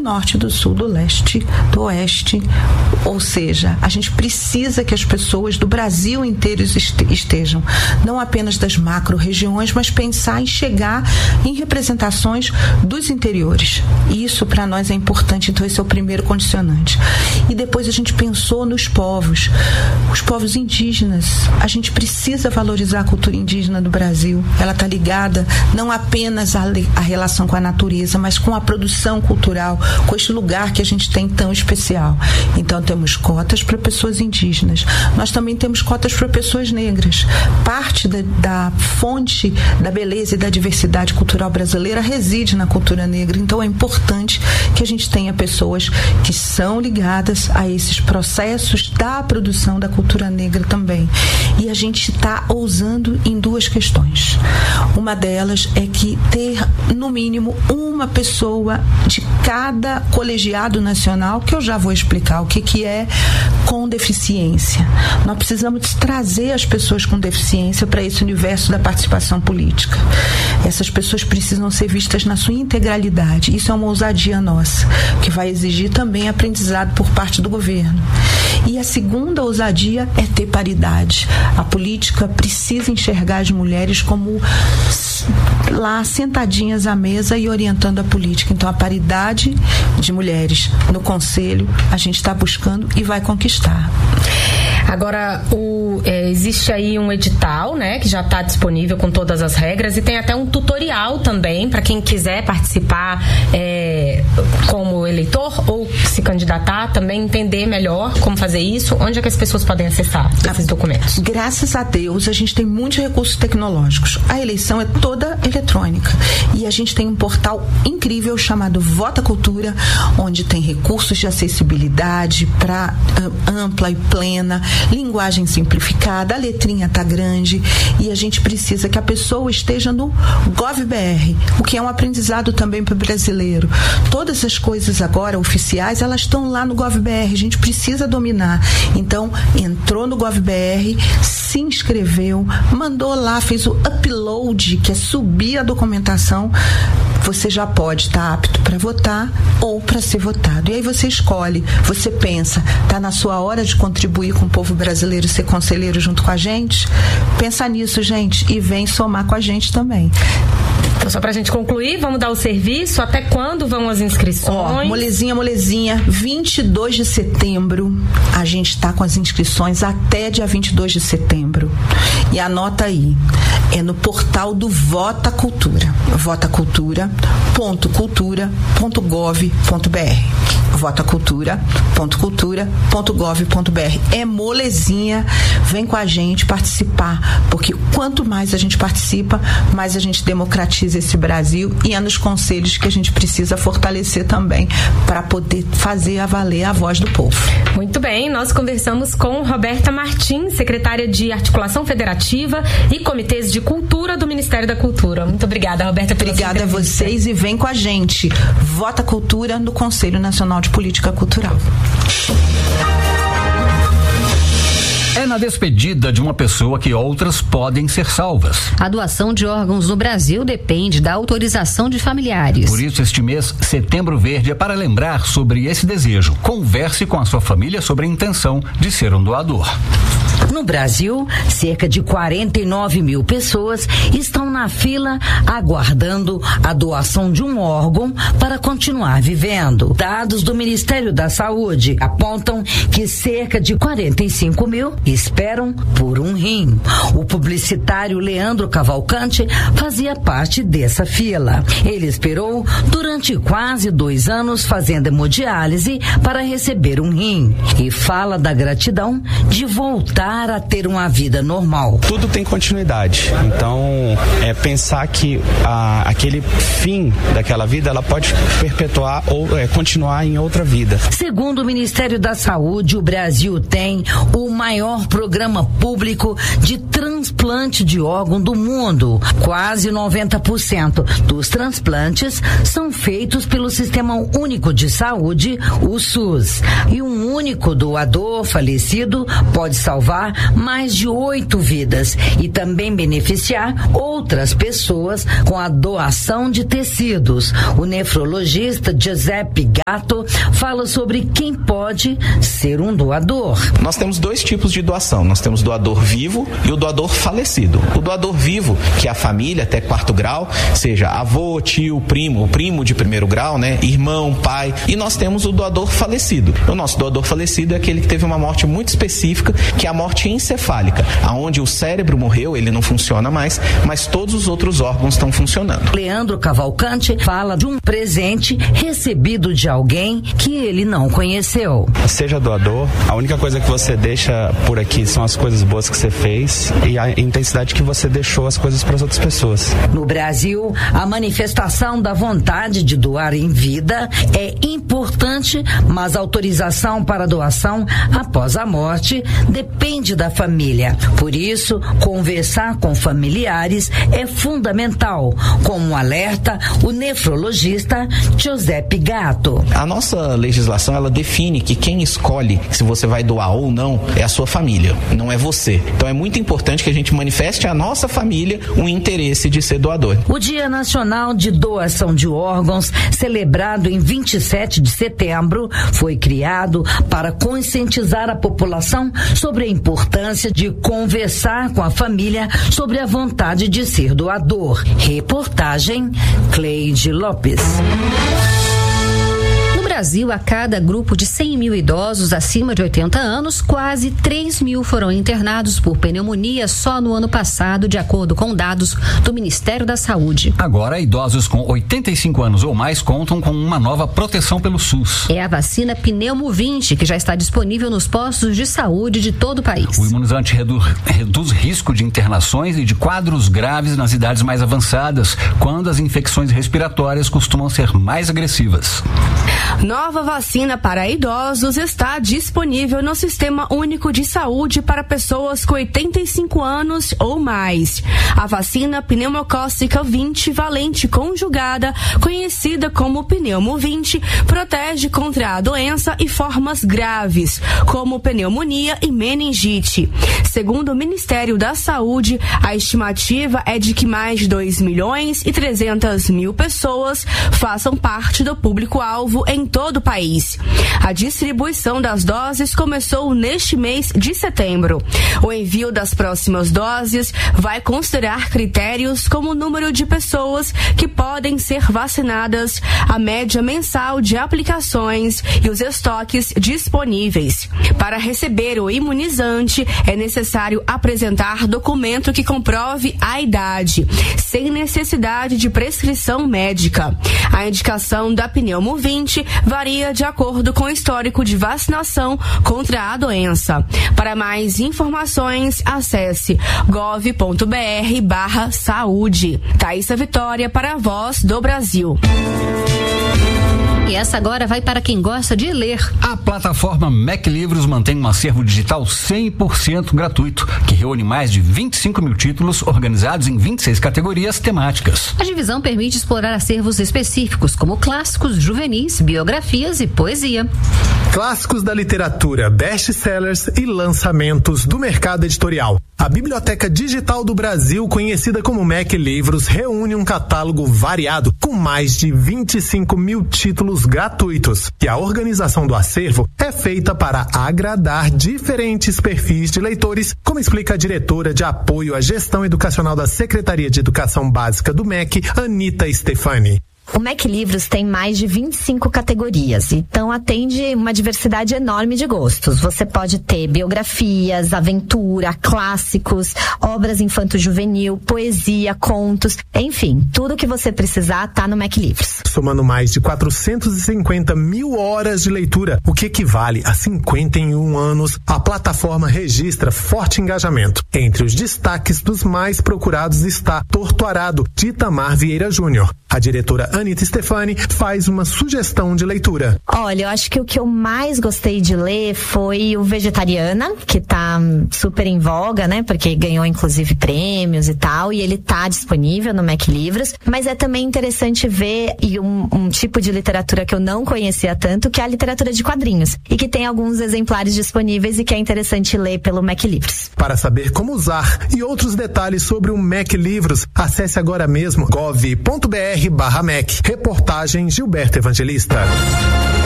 norte, do sul, do leste, do oeste. Ou seja, a gente precisa que as pessoas do Brasil inteiro estejam, não apenas das macro-regiões, mas pensar em chegar em representações dos interiores. E isso para nós é importante, então esse é o primeiro condicionante. E depois a gente pensou nos povos, os povos indígenas. A gente precisa valorizar a cultura indígena do Brasil. Ela está ligada não apenas à relação com a natureza, mas com a produção cultural, com este lugar que a gente tem tão especial. Então temos cotas para pessoas indígenas. Nós também temos cotas para pessoas negras. Parte da fonte da beleza e da diversidade cultural brasileira reside na cultura negra. Então é importante que a gente tenha pessoas que são ligadas a esses processos da produção da cultura negra também. E a gente está ousando em duas questões. Uma delas é que ter, no mínimo, uma pessoa de cada colegiado nacional, que eu já vou explicar o que é, com deficiência. Nós precisamos trazer as pessoas com deficiência para esse universo da participação política. Essas pessoas precisam ser vistas na sua integralidade. Isso é uma ousadia nossa, que vai exigir também aprendizado por parte do governo. E a segunda ousadia é ter paridade. A política precisa enxergar as mulheres como lá sentadinhas à mesa e orientando a política. Então a paridade de mulheres no conselho a gente está buscando e vai conquistar. Agora, existe aí um edital, né, que já está disponível com todas as regras, e tem até um tutorial também para quem quiser participar como eleitor ou se candidatar, também entender melhor como fazer isso. Onde é que as pessoas podem acessar esses documentos? Graças a Deus, a gente tem muitos recursos tecnológicos. A eleição é toda eletrônica e a gente tem um portal incrível chamado Vota Cultura, onde tem recursos de acessibilidade para ampla e plena, linguagem simplificada, a letrinha tá grande e a gente precisa que a pessoa esteja no GovBR, o que é um aprendizado também para o brasileiro. Todas as coisas agora oficiais, elas estão lá no GovBR, a gente precisa dominar. Então, entrou no GovBR, se inscreveu, mandou lá, fez o upload, que é subir a documentação, você já pode estar apto para votar ou para ser votado. E aí você escolhe, você pensa, tá na sua hora de contribuir com o povo brasileiro e ser conselheiro junto com a gente? Pensa nisso, gente, e vem somar com a gente também. Então, só pra gente concluir, vamos dar o serviço. Até quando vão as inscrições? Molezinha, 22 de setembro, a gente tá com as inscrições até dia 22 de setembro. E anota aí, é no portal do Vota Cultura, votacultura.cultura.gov.br, votacultura.cultura.gov.br. É molezinha, vem com a gente participar, porque quanto mais a gente participa, mais a gente democratiza esse Brasil, e é nos conselhos que a gente precisa fortalecer também para poder fazer valer a voz do povo. Muito bem, nós conversamos com Roberta Martins, secretária de Articulação Federativa e Comitês de Cultura do Ministério da Cultura. Muito obrigada, Roberta. Obrigada a vocês e vem com a gente. Vota Cultura no Conselho Nacional de Política Cultural. É na despedida de uma pessoa que outras podem ser salvas. A doação de órgãos no Brasil depende da autorização de familiares. Por isso, este mês, Setembro Verde, é para lembrar sobre esse desejo. Converse com a sua família sobre a intenção de ser um doador. No Brasil, cerca de 49 mil pessoas estão na fila aguardando a doação de um órgão para continuar vivendo. Dados do Ministério da Saúde apontam que cerca de 45 mil esperam por um rim. O publicitário Leandro Cavalcante fazia parte dessa fila. Ele esperou durante quase 2 anos fazendo hemodiálise para receber um rim e fala da gratidão de voltar a ter uma vida normal. Tudo tem continuidade, então pensar que aquele fim daquela vida ela pode perpetuar ou continuar em outra vida. Segundo o Ministério da Saúde, o Brasil tem o maior maior programa público de transplante de órgão do mundo. Quase 90% dos transplantes são feitos pelo Sistema Único de Saúde, o SUS. E um único doador falecido pode salvar mais de 8 vidas e também beneficiar outras pessoas com a doação de tecidos. O nefrologista Giuseppe Gatto fala sobre quem pode ser um doador. Nós temos 2 tipos de doação. Nós temos o doador vivo e o doador falecido. O doador vivo, que é a família até 4º grau, seja avô, tio, primo, o primo de 1º grau, né? Irmão, pai. E nós temos o doador falecido. O nosso doador falecido é aquele que teve uma morte muito específica, que é a morte encefálica, aonde o cérebro morreu, ele não funciona mais, mas todos os outros órgãos estão funcionando. Leandro Cavalcante fala de um presente recebido de alguém que ele não conheceu. Seja doador, a única coisa que você deixa por aqui são as coisas boas que você fez e a intensidade que você deixou as coisas para as outras pessoas. No Brasil, a manifestação da vontade de doar em vida é importante, mas a autorização para doação após a morte depende da família. Por isso, conversar com familiares é fundamental, como alerta o nefrologista Giuseppe Gatto. A nossa legislação, ela define que quem escolhe se você vai doar ou não é a sua família, não é você. Então é muito importante que a gente manifeste à nossa família o interesse de ser doador. O Dia Nacional de Doação de Órgãos, celebrado em 27 de setembro, foi criado para conscientizar a população sobre a importância de conversar com a família sobre a vontade de ser doador. Reportagem Cleide Lopes. No Brasil, a cada grupo de 100 mil idosos acima de 80 anos, quase 3 mil foram internados por pneumonia só no ano passado, de acordo com dados do Ministério da Saúde. Agora, idosos com 85 anos ou mais contam com uma nova proteção pelo SUS. É a vacina Pneumo 20, que já está disponível nos postos de saúde de todo o país. O imunizante reduz risco de internações e de quadros graves nas idades mais avançadas, quando as infecções respiratórias costumam ser mais agressivas. Nova vacina para idosos está disponível no Sistema Único de Saúde para pessoas com 85 anos ou mais. A vacina pneumocócica 20 valente conjugada, conhecida como Pneumo 20, protege contra a doença e formas graves, como pneumonia e meningite. Segundo o Ministério da Saúde, a estimativa é de que mais de 2.300.000 pessoas façam parte do público-alvo em todo o país. A distribuição das doses começou neste mês de setembro. O envio das próximas doses vai considerar critérios como o número de pessoas que podem ser vacinadas, a média mensal de aplicações e os estoques disponíveis. Para receber o imunizante, é necessário apresentar documento que comprove a idade, sem necessidade de prescrição médica. A indicação da Pneumo 20 varia de acordo com o histórico de vacinação contra a doença. Para mais informações, acesse gov.br/saúde. Thaísa Vitória para a Voz do Brasil. E essa agora vai para quem gosta de ler. A plataforma Mac Livros mantém um acervo digital 100% gratuito, que reúne mais de 25 mil títulos organizados em 26 categorias temáticas. A divisão permite explorar acervos específicos, como clássicos, juvenis, biografias e poesia. Clássicos da literatura, best-sellers e lançamentos do mercado editorial. A Biblioteca Digital do Brasil, conhecida como Mac Livros, reúne um catálogo variado com mais de 25 mil títulos gratuitos. E a organização do acervo é feita para agradar diferentes perfis de leitores, como explica a diretora de apoio à gestão educacional da Secretaria de Educação Básica do MEC, Anita Stefani. O Mac Livros tem mais de 25 categorias, então atende uma diversidade enorme de gostos. Você pode ter biografias, aventura, clássicos, obras infanto-juvenil, poesia, contos, enfim, tudo que você precisar tá no Mac Livros. Somando mais de 450 mil horas de leitura, o que equivale a 51 anos, a plataforma registra forte engajamento. Entre os destaques dos mais procurados está Torto Arado, de Itamar Vieira Júnior. A A diretora Anita Stefani faz uma sugestão de leitura. Olha, eu acho que o que eu mais gostei de ler foi o Vegetariana, que tá super em voga, né? Porque ganhou inclusive prêmios e tal, e ele tá disponível no Mac Livros, mas é também interessante ver um tipo de literatura que eu não conhecia tanto, que é a literatura de quadrinhos, e que tem alguns exemplares disponíveis e que é interessante ler pelo Mac Livros. Para saber como usar e outros detalhes sobre o Mac Livros, acesse agora mesmo gov.br/Mac. Reportagem Gilberto Evangelista.